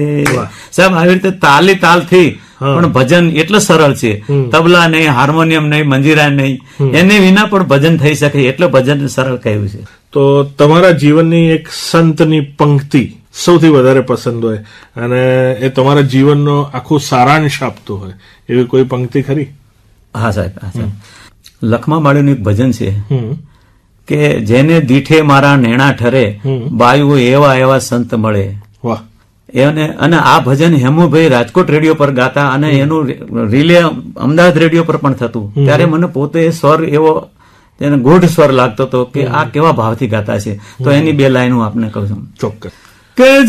સાહેબ આવી રીતે તાલી તાલથી પણ ભજન એટલું સરળ છે. તબલા નહીં, હાર્મોનિયમ નહીં, મંજીરા નહીં, એને વિના પણ ભજન થઈ શકે એટલે ભજન સરળ કહ્યું છે. તો તમારા જીવનની એક સંતની પંક્તિ સૌથી વધારે પસંદ હોય અને એ તમારા જીવનનો આખું સારાંશ આપતું હોય એવી કોઈ પંક્તિ ખરી? હા સાહેબ, લખમા બાળીનું એક ભજન છે કે જેને દીઠે મારા નેણા ઠરે, બાયુઓ એવા એવા સંત મળે. વાહ. અને આ ભજન હેમુભાઈ રાજકોટ રેડિયો પર ગાતા અને એનું રિલે અમદાવાદ રેડિયો પર પણ થતું. ત્યારે મને પોતે સ્વર એવો તેને ગૂઢ સ્વર લાગતો હતો કે આ કેવા ભાવથી ગાતા છે. તો એની બે લાઈન હું આપને કહું છું. ચોક્કસ. કે